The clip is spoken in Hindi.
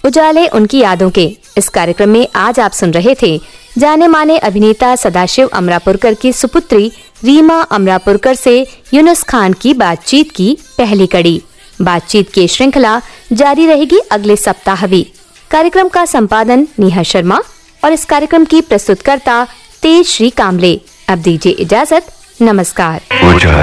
उजाले उनकी यादों के। इस कार्यक्रम में आज आप सुन रहे थे जाने माने अभिनेता सदाशिव अमरापुरकर की सुपुत्री रीमा अमरापुरकर से यूनुस खान की बातचीत की पहली कड़ी। बातचीत की श्रृंखला जारी रहेगी अगले सप्ताह भी। कार्यक्रम का संपादन नेहा शर्मा और इस कार्यक्रम की प्रस्तुतकर्ता तेज श्री कामले। अब दीजिए इजाजत, नमस्कार।